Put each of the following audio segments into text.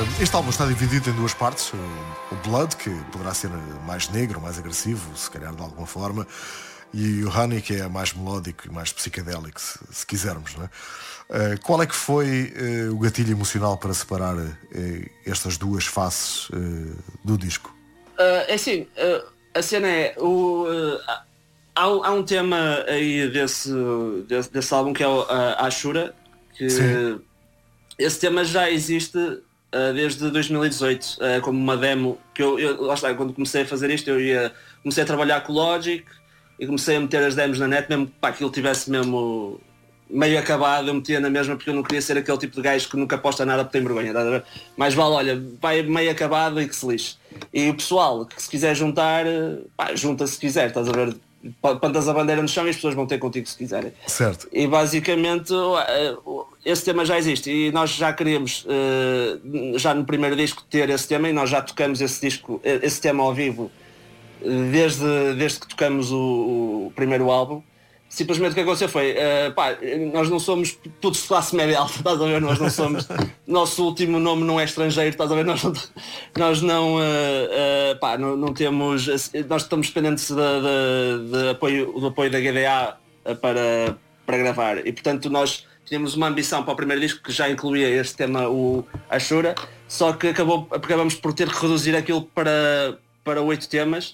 Este álbum está dividido em duas partes. O Blood, que poderá ser mais negro, mais agressivo, se calhar de alguma forma, e o Honey, que é mais melódico e mais psicadélico, se quisermos, não é? Qual é que foi o gatilho emocional para separar estas duas faces do disco? É assim, a cena é há um tema aí desse álbum que é a Ashura, que Sim. esse tema já existe desde 2018 como uma demo que lá está, quando comecei a fazer isto comecei a trabalhar com o Logic e comecei a meter as demos na net, mesmo para aquilo tivesse mesmo meio acabado, eu metia na mesma porque eu não queria ser aquele tipo de gajo que nunca posta nada porque tem vergonha, estás a ver? Mais vale, olha, vai meio acabado e que se lixe. E o pessoal que se quiser juntar, junta se quiser, estás a ver? Plantas a bandeira no chão e as pessoas vão ter contigo se quiserem. Certo. E basicamente esse tema já existe e nós já queríamos já no primeiro disco ter esse tema e nós já tocamos esse tema ao vivo desde que tocamos o primeiro álbum. Simplesmente o que aconteceu foi nós não somos todos de classe média alta, estás a ver? Nós não somos, nosso último nome não é estrangeiro, estás a ver? Nós não temos, nós estamos dependentes do apoio da GDA para gravar e portanto nós tínhamos uma ambição para o primeiro disco que já incluía este tema, o Ashura, só que acabamos por ter que reduzir aquilo para 8 temas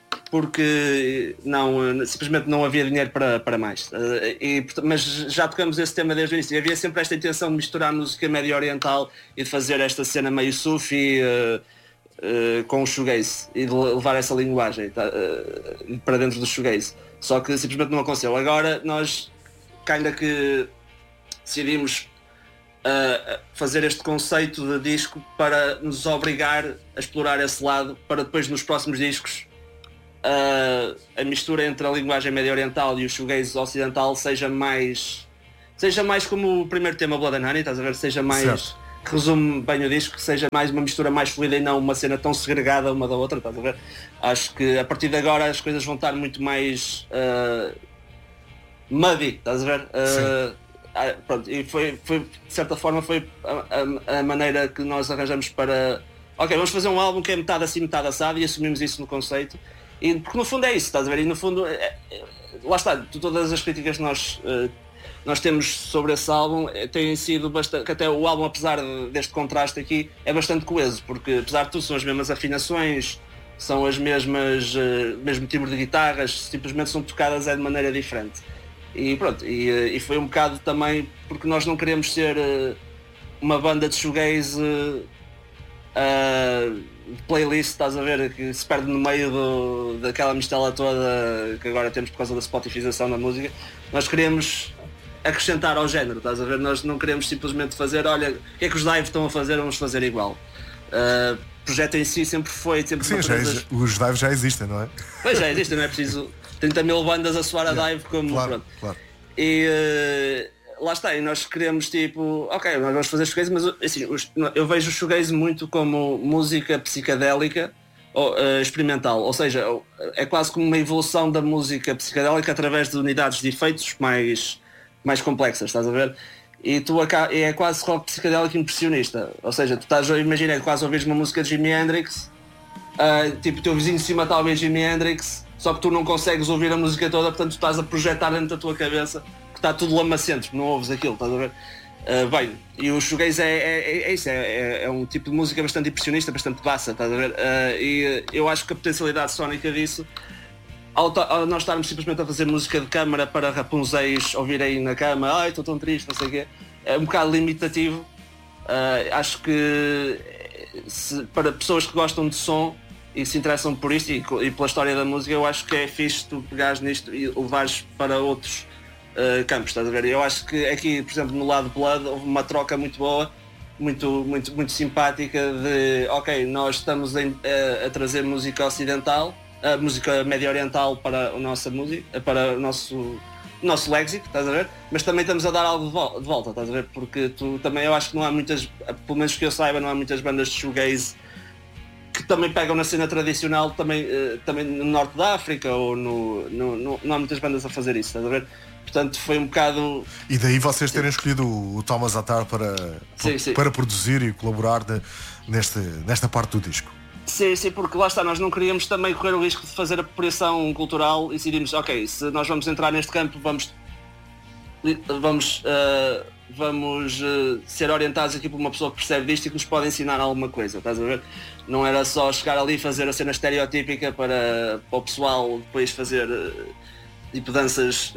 porque simplesmente não havia dinheiro para mais. Mas já tocamos esse tema desde o início. Havia sempre esta intenção de misturar música médio oriental e de fazer esta cena meio sufi com o shoegaze e de levar essa linguagem para dentro do shoegaze. Só que simplesmente não aconteceu. Agora nós ainda que decidimos fazer este conceito de disco para nos obrigar a explorar esse lado para depois nos próximos discos a mistura entre a linguagem médio oriental e o shoegaze ocidental seja mais como o primeiro tema, Blood and Honey, estás a ver? Seja mais, certo, que resume bem o disco, que seja mais uma mistura mais fluida e não uma cena tão segregada uma da outra, estás a ver? Acho que a partir de agora as coisas vão estar muito mais muddy, estás a ver? Pronto, e foi de certa forma foi a maneira que nós arranjamos para vamos fazer um álbum que é metade assim, metade assado e assumimos isso no conceito. E, porque no fundo é isso, estás a ver? E no fundo, lá está, todas as críticas que nós temos sobre esse álbum têm sido bastante, que até o álbum, apesar deste contraste aqui, é bastante coeso, porque apesar de tudo são as mesmas afinações, são as mesmas, mesmo timbre de guitarras, simplesmente são tocadas de maneira diferente. E pronto, e foi um bocado também porque nós não queremos ser uma banda de shoegaze playlist, estás a ver, que se perde no meio daquela mistela toda que agora temos por causa da spotifização da música. Nós queremos acrescentar ao género, estás a ver? Nós não queremos simplesmente fazer, olha, o que é que os Dive estão a fazer, vamos fazer igual. O projeto em si sempre foi... Sempre sim, os Dive já existem, não é? Pois já existem, não é preciso 30 mil bandas a soar a Dive como... Claro, pronto. Claro. E lá está, e nós queremos nós vamos fazer shoegaze, mas assim, eu vejo o shoegaze muito como música psicadélica ou experimental, ou seja, é quase como uma evolução da música psicadélica através de unidades de efeitos mais complexas, estás a ver? E é quase rock psicadélico impressionista, ou seja, tu estás a imaginar quase a ouvires uma música de Jimi Hendrix, tipo o teu vizinho de cima está a ouvir Jimi Hendrix, só que tu não consegues ouvir a música toda, portanto tu estás a projetar dentro da tua cabeça está tudo lamacento, não ouves aquilo, estás a ver? Bem, e o shoegaze é isso, é um tipo de música bastante impressionista, bastante bassa, estás a ver? E eu acho que a potencialidade sónica disso, ao nós estarmos simplesmente a fazer música de câmara para rapunzeis ouvirem na cama, estou tão triste, não sei o quê, é um bocado limitativo. Acho que para pessoas que gostam de som e se interessam por isto e pela história da música, eu acho que é fixe tu pegares nisto e levares para outros campos, estás a ver? Eu acho que aqui, por exemplo, no lado Blood houve uma troca muito boa, muito simpática de nós estamos a trazer música ocidental, música médio oriental para a nossa música, para o nosso léxico, estás a ver? Mas também estamos a dar algo de volta, estás a ver? Porque tu também, eu acho que não há muitas, pelo menos que eu saiba, não há muitas bandas de shoegaze que também pegam na cena tradicional também no norte da África ou não há muitas bandas a fazer isso, estás a ver? portanto foi um bocado... E daí vocês terem escolhido o Thomas Attar para produzir e colaborar nesta parte do disco. Sim, porque lá está, nós não queríamos também correr o risco de fazer apropriação cultural e decidimos, ok, se nós vamos entrar neste campo, vamos ser orientados aqui por uma pessoa que percebe disto e que nos pode ensinar alguma coisa, estás a ver? Não era só chegar ali e fazer a cena estereotípica para o pessoal depois fazer tipo danças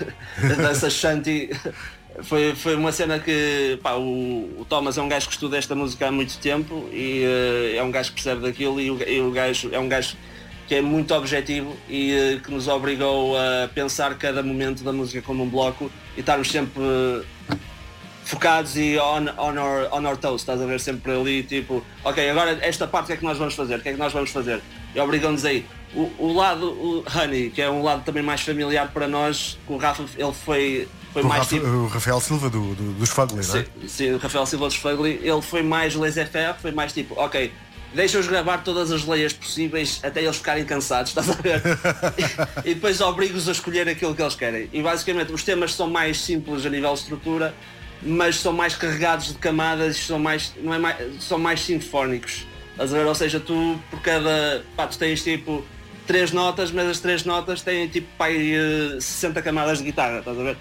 shanty. Foi uma cena que o Thomas é um gajo que estuda esta música há muito tempo e é um gajo que percebe daquilo e o gajo é um gajo que é muito objetivo e que nos obrigou a pensar cada momento da música como um bloco e estarmos sempre focados e on our toes, estás a ver, sempre ali tipo, ok, agora esta parte o que é que nós vamos fazer? E obrigam-nos aí. O Honey, que é um lado também mais familiar para nós, com o Rafa, ele foi mais tipo... O Rafael Silva dos Fugly, não é? Sim, o Rafael Silva dos Fugly, ele foi mais laissez-faire, foi mais tipo, ok, deixa-os gravar todas as leias possíveis até eles ficarem cansados, estás a ver? e depois obrigo-os a escolher aquilo que eles querem. E basicamente os temas são mais simples a nível de estrutura, mas são mais carregados de camadas, são mais sinfónicos. Estás a ver? Ou seja, tu por cada... tu tens tipo 3 notas, mas as 3 notas têm tipo 60 camadas de guitarra, estás a ver?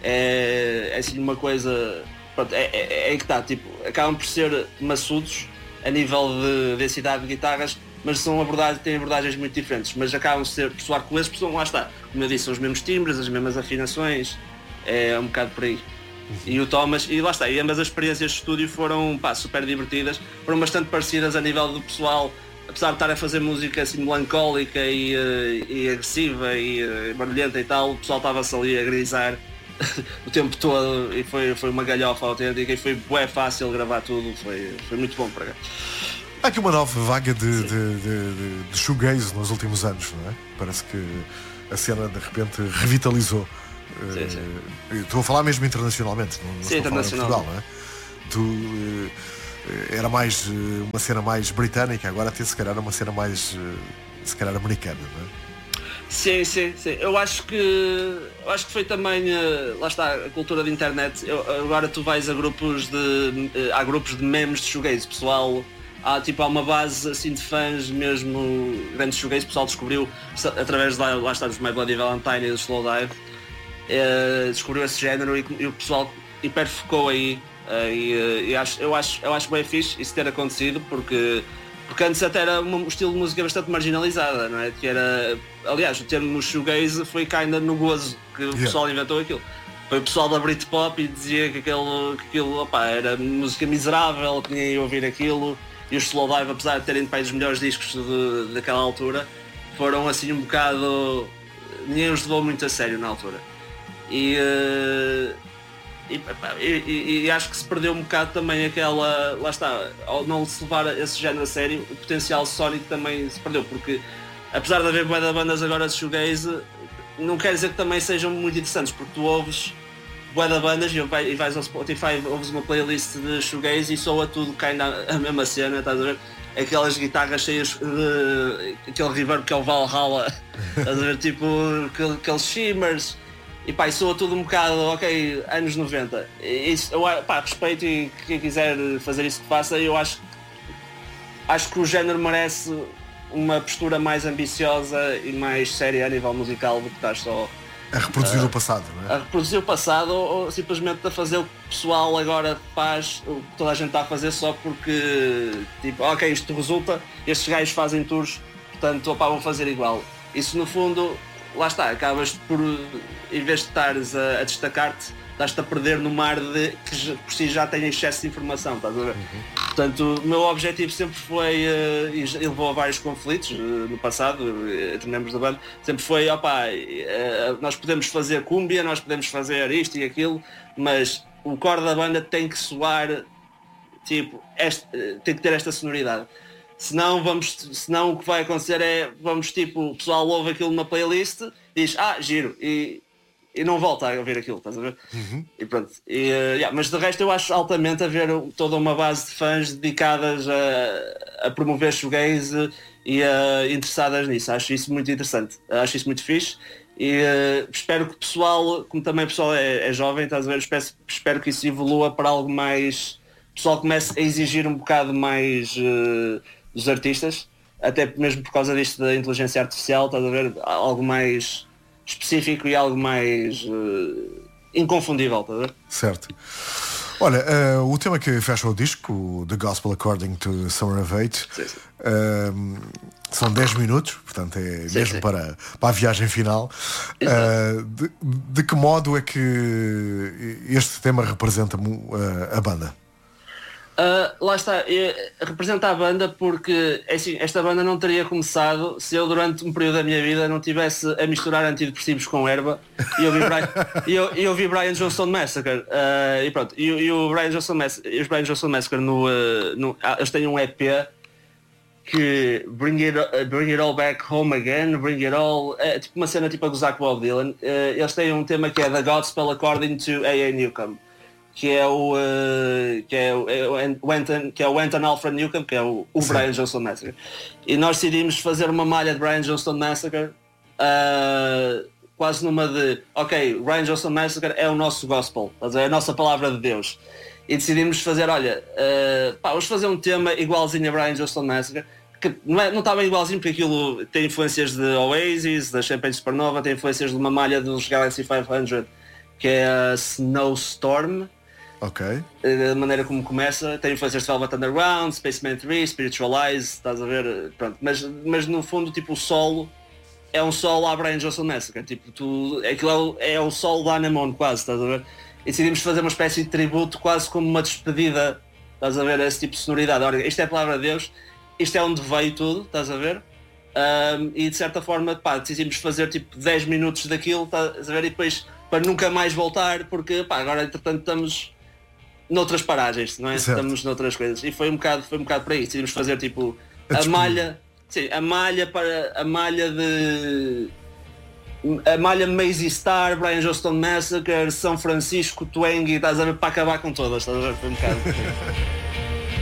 É assim uma coisa... Pronto, é que está, tipo, acabam por ser maçudos a nível de densidade de guitarras, mas têm abordagens muito diferentes, mas acabam de soar coesos, porque lá está, como eu disse, são os mesmos timbres, as mesmas afinações, é um bocado por aí. E o Thomas, e lá está, e ambas as experiências de estúdio foram super divertidas, foram bastante parecidas a nível do pessoal, apesar de estar a fazer música assim melancólica e agressiva e barulhenta e tal, o pessoal estava-se ali a grisar o tempo todo e foi uma galhofa autêntica e foi bué fácil gravar tudo, foi muito bom para cá. Há aqui uma nova vaga de shoegaze nos últimos anos, não é? Parece que a cena de repente revitalizou. Sim. Estou a falar mesmo internacionalmente, não estou a falar em Portugal, não é? Era mais uma cena mais britânica, agora até se calhar uma cena mais se calhar americana, não é? Sim. Eu acho que foi também, lá está, a cultura de internet. Agora tu vais a grupos de memes de shoegaze, pessoal. Há uma base assim de fãs mesmo grandes shoegaze, o pessoal descobriu através lá está dos My Bloody Valentine e do Slowdive. Descobriu esse género e o pessoal hiperfocou aí eu acho bem fixe isso ter acontecido porque antes até era um estilo de música bastante marginalizada, não é? Que era, aliás, o termo shoegaze foi cá ainda no gozo que o pessoal inventou aquilo. Foi o pessoal da Britpop e dizia que aquilo era música miserável, que ninguém ia ouvir aquilo, e os Slowdive, apesar de terem dos melhores discos daquela altura, foram assim um bocado... ninguém os levou muito a sério na altura. E acho que se perdeu um bocado também aquela, lá está, ao não se levar esse género a sério, o potencial sónico também se perdeu, porque apesar de haver bué de bandas agora de shoegaze, não quer dizer que também sejam muito interessantes, porque tu ouves bué de bandas e vais ao Spotify, ouves uma playlist de shoegaze e soa tudo que ainda a mesma cena, estás a ver? Aquelas guitarras cheias de aquele reverb que é o Valhalla, estás a ver, tipo aqueles shimmers. E soa tudo um bocado, ok, anos 90. Isso, respeito e quem quiser fazer isso que faça, eu acho que o género merece uma postura mais ambiciosa e mais séria a nível musical do que estás só a reproduzir o passado, não é? A reproduzir o passado ou simplesmente a fazer o que o pessoal agora faz, o que toda a gente está a fazer só porque, ok, isto resulta, estes gajos fazem tours, portanto, vou fazer igual. Isso no fundo... lá está, acabas por, em vez de estares a destacar-te, estás-te a perder no mar que por si já tem excesso de informação, estás a ver? Portanto, o meu objetivo sempre foi, e levou a vários conflitos no passado, entre membros da banda, sempre foi, nós podemos fazer cúmbia, nós podemos fazer isto e aquilo, mas o core da banda tem que soar, tem que ter esta sonoridade. Senão o que vai acontecer é, o pessoal ouve aquilo numa playlist, diz, giro, e não volta a ouvir aquilo, estás a ver? E pronto. Mas de resto eu acho altamente haver toda uma base de fãs dedicadas a promover shoegaze e interessadas nisso. Acho isso muito interessante, acho isso muito fixe E espero que o pessoal, como também o pessoal é jovem, estás a ver, espero que isso evolua para algo mais, o pessoal comece a exigir um bocado mais dos artistas, até mesmo por causa disto da inteligência artificial, estás a ver, algo mais específico e algo mais inconfundível, estás a ver? Certo. Olha, o tema que fecha o disco, The Gospel According to Summer of Age, são 10 minutos, portanto é Sim, mesmo sim. para a viagem final. De que modo é que este tema representa a banda? Lá está, representa a banda porque assim, esta banda não teria começado se eu durante um período da minha vida não tivesse a misturar antidepressivos com erva e eu vi Brian Johnstone Massacre e pronto, e o Brian Johnstone Massacre, os Brian Johnstone Massacre eles têm um EP que Bring It All Back Home Again, Bring It All, é tipo uma cena tipo a gozar com o Bob Dylan. Eles têm um tema que é The Gospel According to A.A. Newcomb, que é o Anton Alfred Newcomb, que é o Brian Johnstone Massacre. E nós decidimos fazer uma malha de Brian Johnstone Massacre, quase numa de, ok, Brian Johnstone Massacre é o nosso gospel, é a nossa palavra de Deus. E decidimos fazer, olha, vamos fazer um tema igualzinho a Brian Johnstone Massacre, que não está bem igualzinho porque aquilo tem influências de Oasis, da Champagne Supernova, tem influências de uma malha dos Galaxy 500, que é a Snowstorm. Ok. Da maneira como começa, tem influências de Velvet Underground, Spaceman 3, Spiritualize, estás a ver, pronto, mas no fundo tipo o solo é um solo à Brian Johnstone Massacre, tipo, aquilo é o solo da Anemone quase, estás a ver, e decidimos fazer uma espécie de tributo quase como uma despedida, estás a ver, a esse tipo de sonoridade. Ora, isto é a palavra de Deus, isto é onde veio tudo, estás a ver, e de certa forma, decidimos fazer tipo 10 minutos daquilo, estás a ver, e depois para nunca mais voltar, porque agora entretanto estamos noutras paragens, não é? Certo. Estamos noutras coisas. E foi um bocado para isso. Decidimos fazer tipo a malha. Sim, a malha Maisie Star, Brian Johnstone Massacre, São Francisco, Twang, estás a ver, para acabar com todas, estás a ver? Foi um bocado.